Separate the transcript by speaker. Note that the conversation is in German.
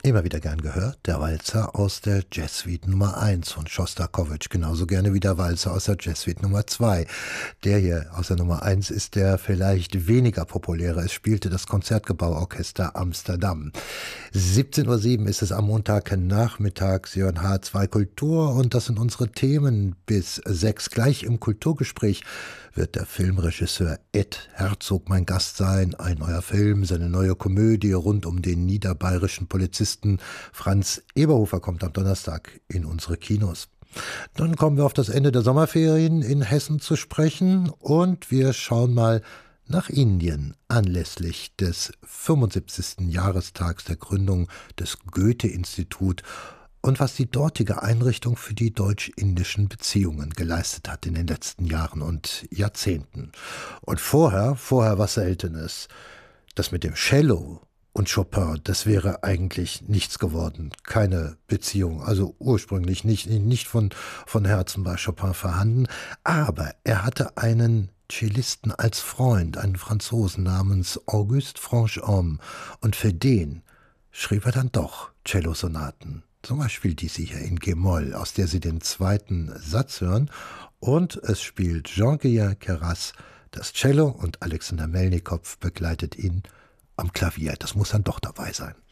Speaker 1: Immer wieder gern gehört, der Walzer aus der Jazzsuite Nummer 1 von Schostakowitsch, genauso gerne wie der Walzer aus der Jazzsuite Nummer 2. Der hier aus der Nummer 1 ist der vielleicht weniger populäre. Es spielte das Konzertgebauorchester Amsterdam. 17:07 Uhr ist es am Montagnachmittag. Sie hören H2 Kultur und das sind unsere Themen bis 6. Gleich im Kulturgespräch wird der Filmregisseur Ed Herzog mein Gast sein. Ein neuer Film, seine neue Komödie rund um den niederbayerischen Polizisten Franz Eberhofer kommt am Donnerstag in unsere Kinos. Dann kommen wir auf das Ende der Sommerferien in Hessen zu sprechen und wir schauen mal nach Indien anlässlich des 75. Jahrestags der Gründung des Goethe-Institut und was die dortige Einrichtung für die deutsch-indischen Beziehungen geleistet hat in den letzten Jahren und Jahrzehnten. Und vorher was Seltenes. Das mit dem Cello und Chopin, das wäre eigentlich nichts geworden. Keine Beziehung, also ursprünglich nicht von Herzen bei Chopin vorhanden. Aber er hatte einen Cellisten als Freund, einen Franzosen namens Auguste Franchomme. Und für den schrieb er dann doch Cellosonaten. Zum Beispiel diese hier in G-Moll, aus der Sie den zweiten Satz hören. Und es spielt Jean-Guillain Queyras das Cello und Alexander Melnikow begleitet ihn am Klavier. Das muss dann doch dabei sein.